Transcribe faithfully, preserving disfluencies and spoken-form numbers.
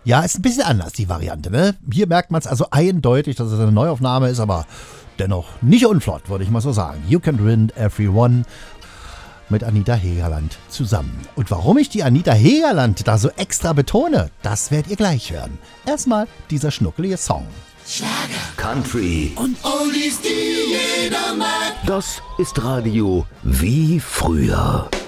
Ja, ist ein bisschen anders, die Variante, ne? Hier merkt man es also eindeutig, dass es eine Neuaufnahme ist, aber dennoch nicht unflott, würde ich mal so sagen. You Can Win Everyone mit Anita Hegerland zusammen. Und warum ich die Anita Hegerland da so extra betone, das werdet ihr gleich hören. Erstmal dieser schnuckelige Song. Schlager, Country und Oldies, die jeder mag. Das ist Radio wie früher.